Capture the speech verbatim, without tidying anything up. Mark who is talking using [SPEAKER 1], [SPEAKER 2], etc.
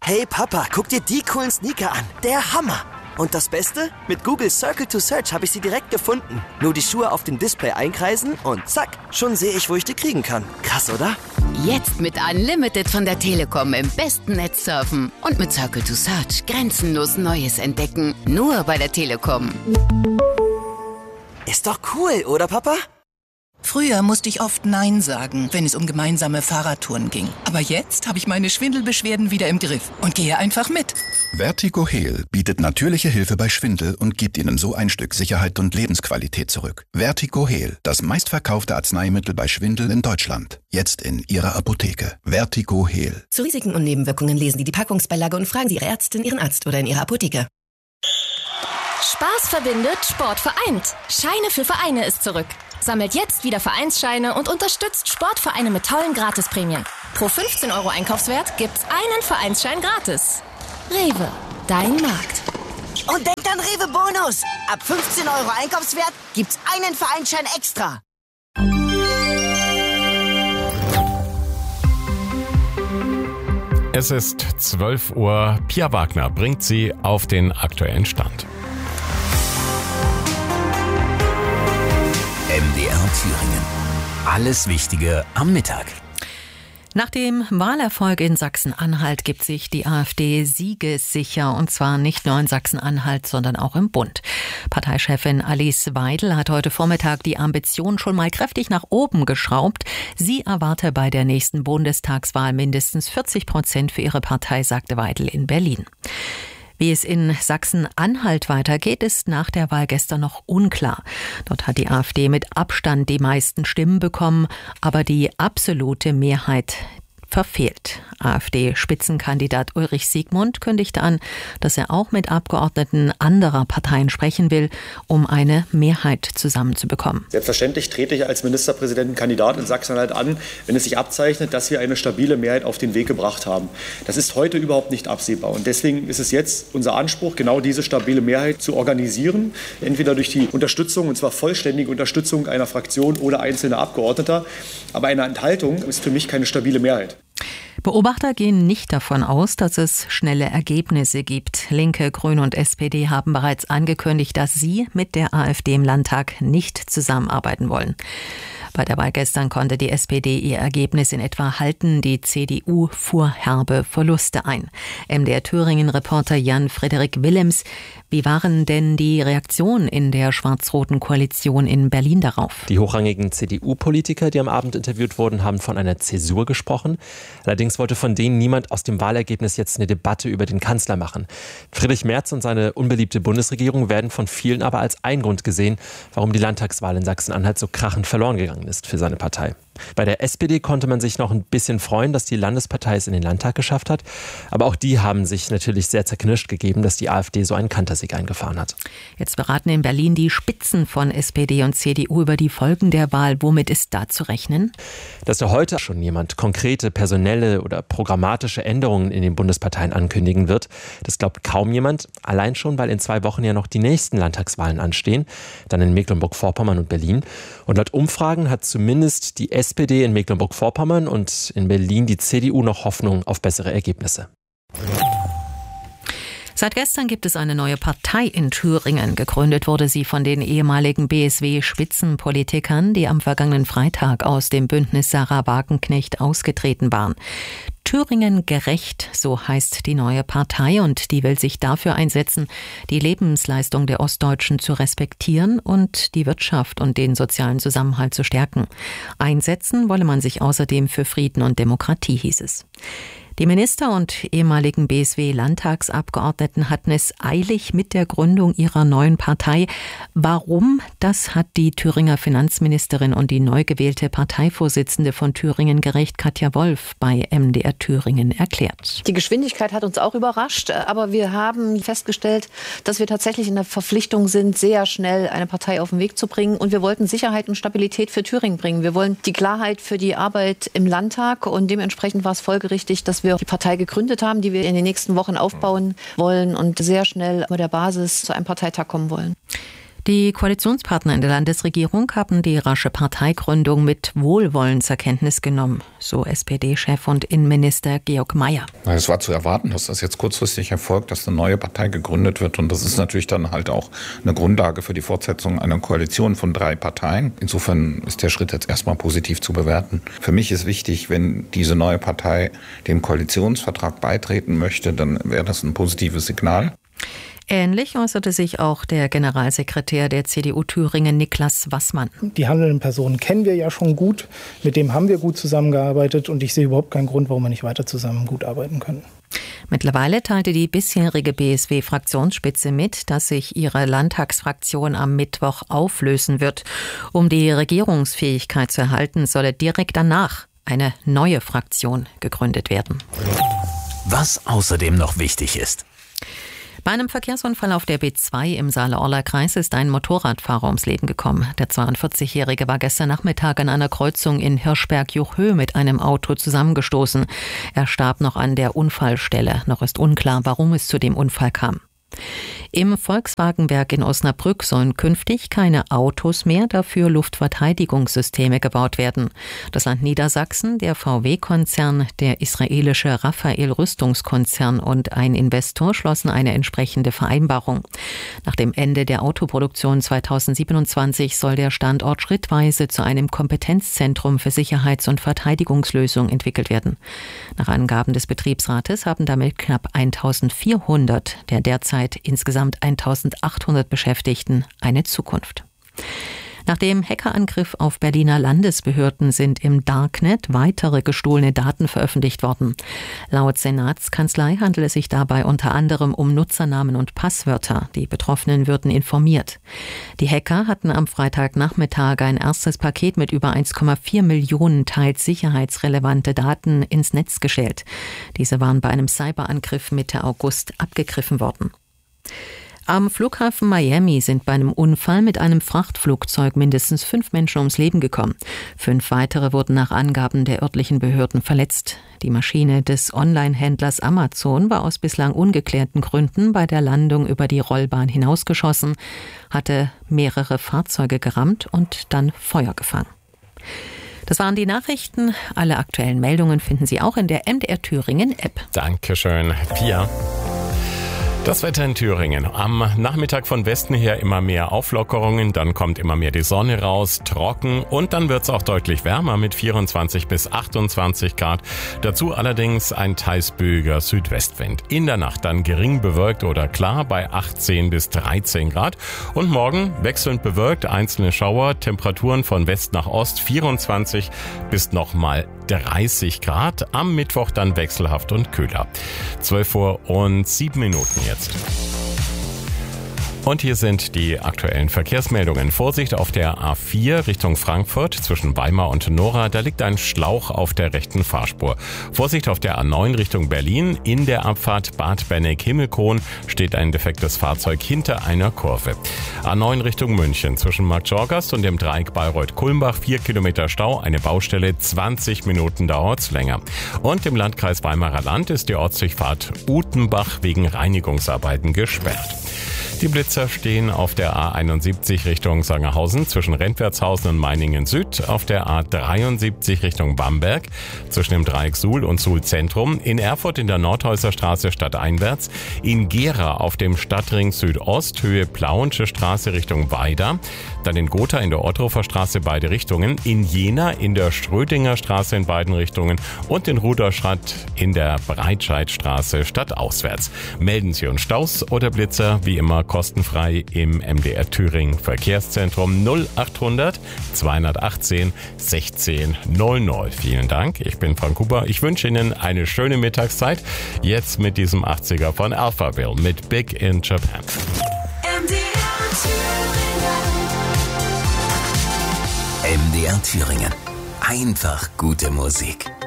[SPEAKER 1] Hey Papa, guck dir die coolen Sneaker an. Der Hammer. Und das Beste? Mit Google Circle to Search habe ich sie direkt gefunden. Nur die Schuhe auf dem Display einkreisen und zack, schon sehe ich, wo ich die kriegen kann. Krass, oder?
[SPEAKER 2] Jetzt mit Unlimited von der Telekom im besten Netz surfen. Und mit Circle to Search grenzenlos Neues entdecken. Nur bei der Telekom.
[SPEAKER 1] Ist doch cool, oder Papa?
[SPEAKER 3] Früher musste ich oft Nein sagen, wenn es um gemeinsame Fahrradtouren ging. Aber jetzt habe ich meine Schwindelbeschwerden wieder im Griff und gehe einfach mit.
[SPEAKER 4] Vertigo Heal bietet natürliche Hilfe bei Schwindel und gibt Ihnen so ein Stück Sicherheit und Lebensqualität zurück. Vertigo Heal, das meistverkaufte Arzneimittel bei Schwindel in Deutschland. Jetzt in Ihrer Apotheke. Vertigo Heal.
[SPEAKER 5] Zu Risiken und Nebenwirkungen lesen Sie die Packungsbeilage und fragen Sie Ihre Ärztin, Ihren Arzt oder in Ihrer Apotheke.
[SPEAKER 6] Spaß verbindet, Sport vereint. Scheine für Vereine ist zurück. Sammelt jetzt wieder Vereinsscheine und unterstützt Sportvereine mit tollen Gratisprämien. Pro fünfzehn Euro Einkaufswert gibt's einen Vereinsschein gratis. Rewe, dein Markt.
[SPEAKER 7] Und denkt an Rewe Bonus. Ab fünfzehn Euro Einkaufswert gibt's einen Vereinsschein extra.
[SPEAKER 8] Es ist zwölf Uhr. Pia Wagner bringt Sie auf den aktuellen Stand.
[SPEAKER 9] M D R Thüringen. Alles Wichtige am Mittag.
[SPEAKER 10] Nach dem Wahlerfolg in Sachsen-Anhalt gibt sich die AfD siegessicher, und zwar nicht nur in Sachsen-Anhalt, sondern auch im Bund. Parteichefin Alice Weidel hat heute Vormittag die Ambition schon mal kräftig nach oben geschraubt. Sie erwarte bei der nächsten Bundestagswahl mindestens vierzig Prozent für ihre Partei, sagte Weidel in Berlin. Wie es in Sachsen-Anhalt weitergeht, ist nach der Wahl gestern noch unklar. Dort hat die AfD mit Abstand die meisten Stimmen bekommen, aber die absolute Mehrheit verfehlt. AfD-Spitzenkandidat Ulrich Siegmund kündigte an, dass er auch mit Abgeordneten anderer Parteien sprechen will, um eine Mehrheit zusammenzubekommen.
[SPEAKER 11] Selbstverständlich trete ich als Ministerpräsidentenkandidat in Sachsen-Anhalt an, wenn es sich abzeichnet, dass wir eine stabile Mehrheit auf den Weg gebracht haben. Das ist heute überhaupt nicht absehbar. Und deswegen ist es jetzt unser Anspruch, genau diese stabile Mehrheit zu organisieren. Entweder durch die Unterstützung, und zwar vollständige Unterstützung einer Fraktion oder einzelner Abgeordneter. Aber eine Enthaltung ist für mich keine stabile Mehrheit.
[SPEAKER 10] Beobachter gehen nicht davon aus, dass es schnelle Ergebnisse gibt. Linke, Grüne und S P D haben bereits angekündigt, dass sie mit der AfD im Landtag nicht zusammenarbeiten wollen. Bei der Wahl gestern konnte die S P D ihr Ergebnis in etwa halten. Die C D U fuhr herbe Verluste ein. M D R Thüringen-Reporter Jan-Frederik Willems, wie waren denn die Reaktionen in der schwarz-roten Koalition in Berlin darauf?
[SPEAKER 12] Die hochrangigen C D U-Politiker, die am Abend interviewt wurden, haben von einer Zäsur gesprochen. Allerdings wollte von denen niemand aus dem Wahlergebnis jetzt eine Debatte über den Kanzler machen. Friedrich Merz und seine unbeliebte Bundesregierung werden von vielen aber als ein Grund gesehen, warum die Landtagswahl in Sachsen-Anhalt so krachend verloren gegangen ist für seine Partei. Bei der S P D konnte man sich noch ein bisschen freuen, dass die Landespartei es in den Landtag geschafft hat. Aber auch die haben sich natürlich sehr zerknirscht gegeben, dass die AfD so einen Kantersieg eingefahren hat.
[SPEAKER 10] Jetzt beraten in Berlin die Spitzen von S P D und C D U über die Folgen der Wahl. Womit ist da zu rechnen?
[SPEAKER 12] Dass da heute schon jemand konkrete personelle oder programmatische Änderungen in den Bundesparteien ankündigen wird, das glaubt kaum jemand. Allein schon, weil in zwei Wochen ja noch die nächsten Landtagswahlen anstehen. Dann in Mecklenburg-Vorpommern und Berlin. Und laut Umfragen hat zumindest die S P D in Mecklenburg-Vorpommern und in Berlin die C D U noch Hoffnung auf bessere Ergebnisse.
[SPEAKER 10] Seit gestern gibt es eine neue Partei in Thüringen. Gegründet wurde sie von den ehemaligen B S W-Spitzenpolitikern, die am vergangenen Freitag aus dem Bündnis Sarah Wagenknecht ausgetreten waren. Thüringen gerecht, so heißt die neue Partei, und die will sich dafür einsetzen, die Lebensleistung der Ostdeutschen zu respektieren und die Wirtschaft und den sozialen Zusammenhalt zu stärken. Einsetzen wolle man sich außerdem für Frieden und Demokratie, hieß es. Die Minister und ehemaligen B S W-Landtagsabgeordneten hatten es eilig mit der Gründung ihrer neuen Partei. Warum? Das hat die Thüringer Finanzministerin und die neu gewählte Parteivorsitzende von Thüringen gerecht, Katja Wolf, bei M D R Thüringen erklärt.
[SPEAKER 13] Die Geschwindigkeit hat uns auch überrascht, aber wir haben festgestellt, dass wir tatsächlich in der Verpflichtung sind, sehr schnell eine Partei auf den Weg zu bringen. Und wir wollten Sicherheit und Stabilität für Thüringen bringen. Wir wollen die Klarheit für die Arbeit im Landtag, und dementsprechend war es folgerichtig, dass wir die Partei gegründet haben, die wir in den nächsten Wochen aufbauen wollen und sehr schnell mit der Basis zu einem Parteitag kommen wollen.
[SPEAKER 10] Die Koalitionspartner in der Landesregierung haben die rasche Parteigründung mit Wohlwollen zur Kenntnis genommen, so S P D-Chef und Innenminister Georg Mayer.
[SPEAKER 14] Es war zu erwarten, dass das jetzt kurzfristig erfolgt, dass eine neue Partei gegründet wird. Und das ist natürlich dann halt auch eine Grundlage für die Fortsetzung einer Koalition von drei Parteien. Insofern ist der Schritt jetzt erstmal positiv zu bewerten. Für mich ist wichtig, wenn diese neue Partei dem Koalitionsvertrag beitreten möchte, dann wäre das ein positives Signal.
[SPEAKER 10] Ähnlich äußerte sich auch der Generalsekretär der C D U Thüringen, Niklas Wassmann.
[SPEAKER 15] Die handelnden Personen kennen wir ja schon gut, mit dem haben wir gut zusammengearbeitet und ich sehe überhaupt keinen Grund, warum wir nicht weiter zusammen gut arbeiten können.
[SPEAKER 10] Mittlerweile teilte die bisherige B S W-Fraktionsspitze mit, dass sich ihre Landtagsfraktion am Mittwoch auflösen wird. Um die Regierungsfähigkeit zu erhalten, solle direkt danach eine neue Fraktion gegründet werden.
[SPEAKER 9] Was außerdem noch wichtig ist.
[SPEAKER 10] Bei einem Verkehrsunfall auf der B zwei im Saale-Orla-Kreis ist ein Motorradfahrer ums Leben gekommen. Der zweiundvierzigjährige war gestern Nachmittag an einer Kreuzung in Hirschberg-Juchhöhe mit einem Auto zusammengestoßen. Er starb noch an der Unfallstelle. Noch ist unklar, warum es zu dem Unfall kam. Im Volkswagenwerk in Osnabrück sollen künftig keine Autos mehr, dafür Luftverteidigungssysteme gebaut werden. Das Land Niedersachsen, der V W-Konzern, der israelische Rafael-Rüstungskonzern und ein Investor schlossen eine entsprechende Vereinbarung. Nach dem Ende der Autoproduktion zweitausendsiebenundzwanzig soll der Standort schrittweise zu einem Kompetenzzentrum für Sicherheits- und Verteidigungslösungen entwickelt werden. Nach Angaben des Betriebsrates haben damit knapp eintausendvierhundert der derzeit insgesamt eintausendachthundert Beschäftigten eine Zukunft. Nach dem Hackerangriff auf Berliner Landesbehörden sind im Darknet weitere gestohlene Daten veröffentlicht worden. Laut Senatskanzlei handelt es sich dabei unter anderem um Nutzernamen und Passwörter. Die Betroffenen würden informiert. Die Hacker hatten am Freitagnachmittag ein erstes Paket mit über eins Komma vier Millionen teils sicherheitsrelevante Daten ins Netz gestellt. Diese waren bei einem Cyberangriff Mitte August abgegriffen worden. Am Flughafen Miami sind bei einem Unfall mit einem Frachtflugzeug mindestens fünf Menschen ums Leben gekommen. Fünf weitere wurden nach Angaben der örtlichen Behörden verletzt. Die Maschine des Online-Händlers Amazon war aus bislang ungeklärten Gründen bei der Landung über die Rollbahn hinausgeschossen, hatte mehrere Fahrzeuge gerammt und dann Feuer gefangen. Das waren die Nachrichten. Alle aktuellen Meldungen finden Sie auch in der M D R Thüringen App.
[SPEAKER 8] Dankeschön, Pia. Das Wetter in Thüringen. Am Nachmittag von Westen her immer mehr Auflockerungen, dann kommt immer mehr die Sonne raus, trocken und dann wird es auch deutlich wärmer mit vierundzwanzig bis achtundzwanzig Grad. Dazu allerdings ein teils böiger Südwestwind. In der Nacht dann gering bewölkt oder klar bei achtzehn bis dreizehn Grad. Und morgen wechselnd bewölkt, einzelne Schauer, Temperaturen von West nach Ost vierundzwanzig bis nochmal dreißig Grad. Am Mittwoch dann wechselhaft und kühler. zwölf Uhr und sieben Minuten jetzt. Und hier sind die aktuellen Verkehrsmeldungen. Vorsicht auf der A vier Richtung Frankfurt zwischen Weimar und Nora. Da liegt ein Schlauch auf der rechten Fahrspur. Vorsicht auf der A neun Richtung Berlin. In der Abfahrt Bad Benneck-Himmelkron steht ein defektes Fahrzeug hinter einer Kurve. A neun Richtung München zwischen Marktschorgast und dem Dreieck Bayreuth-Kulmbach. Vier Kilometer Stau, eine Baustelle, zwanzig Minuten dauert's länger. Und im Landkreis Weimarer Land ist die Ortsdurchfahrt Utenbach wegen Reinigungsarbeiten gesperrt. Die Blitzer stehen auf der A einundsiebzig Richtung Sangerhausen zwischen Rentwertshausen und Meiningen Süd, auf der A dreiundsiebzig Richtung Bamberg zwischen dem Dreieck Suhl und Suhl Zentrum, in Erfurt in der Nordhäuser Straße stadteinwärts, in Gera auf dem Stadtring Südost Höhe Plauensche Straße Richtung Weida, dann in Gotha in der Orthofer Straße beide Richtungen, in Jena in der Schrödinger Straße in beiden Richtungen und in Ruderstadt in der Breitscheidstraße stadtauswärts. Melden Sie uns Staus oder Blitzer wie immer kostenfrei im M D R Thüringen Verkehrszentrum null achthundert zweihundertachtzehn sechzehn null null. Vielen Dank, ich bin Frank Huber. Ich wünsche Ihnen eine schöne Mittagszeit. Jetzt mit diesem achtziger von Alphaville mit Big in Japan.
[SPEAKER 16] M D R Thüringen.
[SPEAKER 9] M D R Thüringen. Einfach gute Musik.